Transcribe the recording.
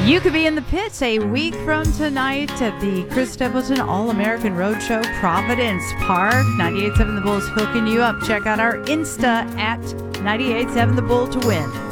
You could be in the pits a week from tonight at the Chris Stapleton All-American Roadshow, Providence Park. 98.7 The Bull's hooking you up. Check out our Insta at 98.7 The Bull to win.